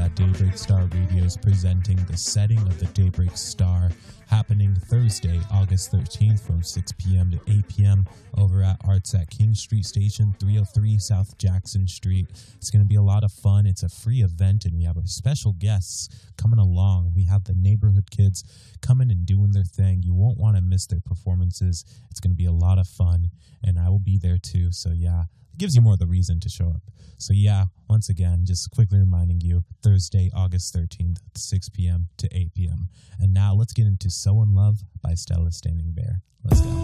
that Daybreak Star Radio is presenting the setting of the Daybreak Star, happening Thursday, August 13th from 6 p.m. to 8 p.m. over at Arts at King Street Station, 303 South Jackson Street. It's going to be a lot of fun. It's a free event, and we have our special guests coming along. We have the neighborhood kids coming and doing their thing. You won't want to miss their performances. It's going to be a lot of fun, and I will be there too. So yeah, it gives you more of the reason to show up. So yeah, once again, just quickly reminding you, Thursday, August 13th, 6 p.m. to 8 p.m. And now let's get into So In Love by Stella Standing Bear. Let's go.